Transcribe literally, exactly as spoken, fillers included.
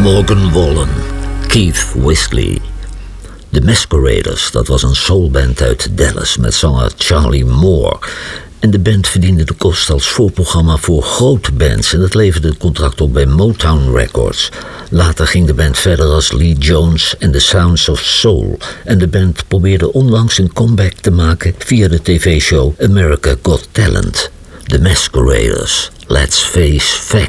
Morgan Wallen, Keith Whistler. The Masqueraders, dat was een soulband uit Dallas met zanger Charlie Moore. En de band verdiende de kost als voorprogramma voor grote bands en dat leverde het contract op bij Motown Records. Later ging de band verder als Lee Jones en The Sounds of Soul. En de band probeerde onlangs een comeback te maken via de tv-show America Got Talent. The Masqueraders, Let's Face Facts.